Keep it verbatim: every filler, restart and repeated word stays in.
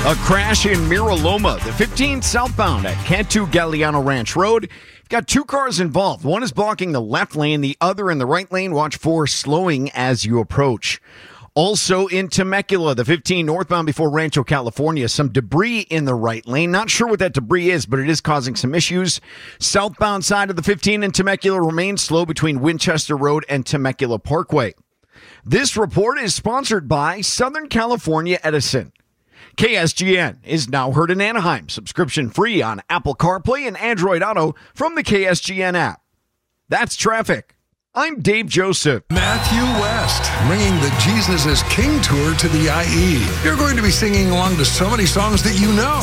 A crash in Mira Loma, the fifteen southbound at Cantu Galliano Ranch Road. Got two cars involved. One is blocking the left lane, the other in the right lane. Watch for slowing as you approach. Also in Temecula, the fifteen northbound before Rancho, California. Some debris in the right lane. Not sure what that debris is, but it is causing some issues. Southbound side of the fifteen in Temecula remains slow between Winchester Road and Temecula Parkway. This report is sponsored by Southern California Edison. K S G N is now heard in Anaheim. Subscription free on Apple CarPlay and Android Auto from the K S G N app. That's traffic. I'm Dave Joseph. Matthew West, bringing the Jesus is King tour to the I E. You're going to be singing along to so many songs that you know.